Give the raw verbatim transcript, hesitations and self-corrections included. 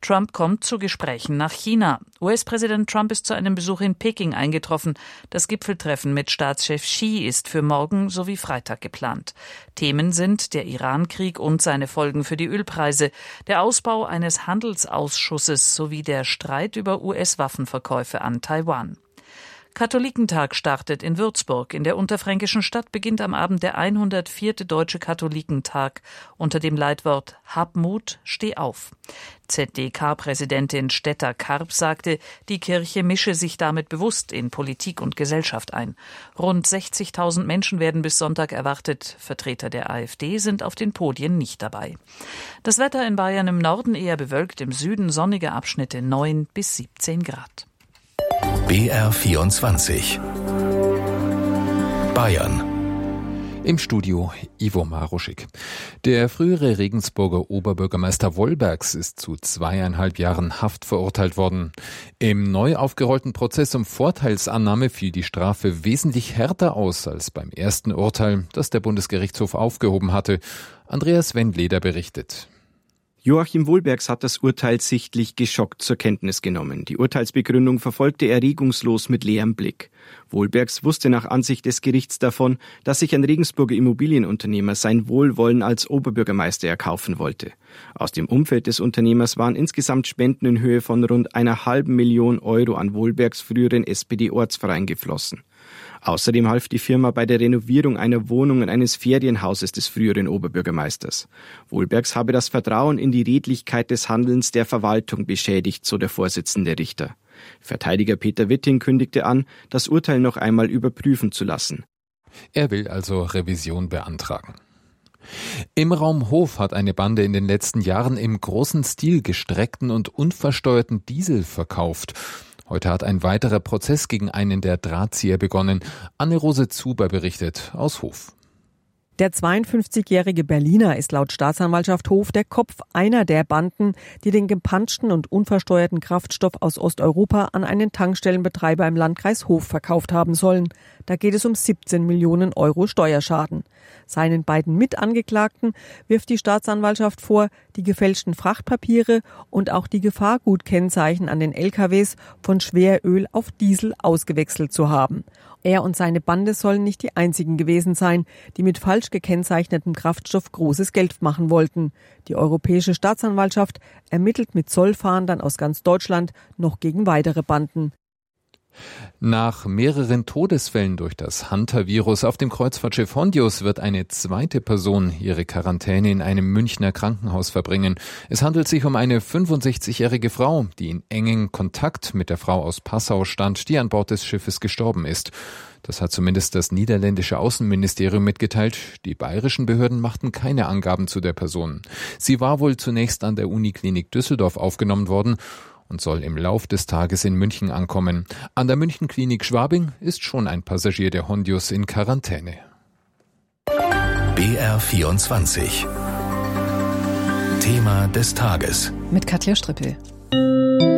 Trump kommt zu Gesprächen nach China. U S-Präsident Trump ist zu einem Besuch in Peking eingetroffen. Das Gipfeltreffen mit Staatschef Xi ist für morgen sowie Freitag geplant. Themen sind der Iran-Krieg und seine Folgen für die Ölpreise, der Ausbau eines Handelsausschusses sowie der Streit über U S-Waffenverkäufe an Taiwan. Katholikentag startet in Würzburg. In der unterfränkischen Stadt beginnt am Abend der hundertvierte Deutsche Katholikentag unter dem Leitwort Hab Mut, steh auf. Z D K-Präsidentin Stetter-Karp sagte, die Kirche mische sich damit bewusst in Politik und Gesellschaft ein. Rund sechzigtausend Menschen werden bis Sonntag erwartet. Vertreter der AfD sind auf den Podien nicht dabei. Das Wetter in Bayern im Norden eher bewölkt, im Süden sonnige Abschnitte neun bis siebzehn Grad. B R vierundzwanzig Bayern. Im Studio Ivo Maruschik. Der frühere Regensburger Oberbürgermeister Wollbergs ist zu zweieinhalb Jahren Haft verurteilt worden. Im neu aufgerollten Prozess um Vorteilsannahme fiel die Strafe wesentlich härter aus als beim ersten Urteil, das der Bundesgerichtshof aufgehoben hatte. Andreas Wendleder berichtet. Joachim Wollbergs hat das Urteil sichtlich geschockt zur Kenntnis genommen. Die Urteilsbegründung verfolgte er regungslos mit leerem Blick. Wollbergs wusste nach Ansicht des Gerichts davon, dass sich ein Regensburger Immobilienunternehmer sein Wohlwollen als Oberbürgermeister erkaufen wollte. Aus dem Umfeld des Unternehmers waren insgesamt Spenden in Höhe von rund einer halben Million Euro an Wollbergs früheren S P D-Ortsverein geflossen. Außerdem half die Firma bei der Renovierung einer Wohnung und eines Ferienhauses des früheren Oberbürgermeisters. Wollbergs habe das Vertrauen in die Redlichkeit des Handelns der Verwaltung beschädigt, so der Vorsitzende Richter. Verteidiger Peter Witting kündigte an, das Urteil noch einmal überprüfen zu lassen. Er will also Revision beantragen. Im Raum Hof hat eine Bande in den letzten Jahren im großen Stil gestreckten und unversteuerten Diesel verkauft. Heute hat ein weiterer Prozess gegen einen der Drahtzieher begonnen. Anne-Rose Zuber berichtet aus Hof. Der zweiundfünfzigjährige Berliner ist laut Staatsanwaltschaft Hof der Kopf einer der Banden, die den gepanschten und unversteuerten Kraftstoff aus Osteuropa an einen Tankstellenbetreiber im Landkreis Hof verkauft haben sollen. Da geht es um siebzehn Millionen Euro Steuerschaden. Seinen beiden Mitangeklagten wirft die Staatsanwaltschaft vor, die gefälschten Frachtpapiere und auch die Gefahrgutkennzeichen an den L K Ws von Schweröl auf Diesel ausgewechselt zu haben. Er und seine Bande sollen nicht die einzigen gewesen sein, die mit falsch gekennzeichnetem Kraftstoff großes Geld machen wollten. Die Europäische Staatsanwaltschaft ermittelt mit Zollfahndern aus ganz Deutschland noch gegen weitere Banden. Nach mehreren Todesfällen durch das Hunter-Virus auf dem Kreuzfahrtschiff Hondius wird eine zweite Person ihre Quarantäne in einem Münchner Krankenhaus verbringen. Es handelt sich um eine fünfundsechzigjährige Frau, die in engem Kontakt mit der Frau aus Passau stand, die an Bord des Schiffes gestorben ist. Das hat zumindest das niederländische Außenministerium mitgeteilt. Die bayerischen Behörden machten keine Angaben zu der Person. Sie war wohl zunächst an der Uniklinik Düsseldorf aufgenommen worden und soll im Lauf des Tages in München ankommen. An der Münchenklinik Schwabing ist schon ein Passagier der Hondius in Quarantäne. B R vierundzwanzig Thema des Tages mit Katja Strippel.